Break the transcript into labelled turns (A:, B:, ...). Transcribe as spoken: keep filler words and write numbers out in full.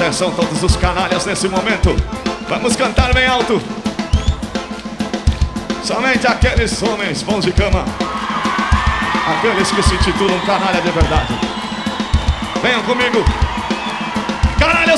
A: Atenção todos os canalhas nesse momento. Vamos cantar bem alto. Somente aqueles homens bons de cama, aqueles que se titulam canalha de verdade. Venham comigo. Canalhas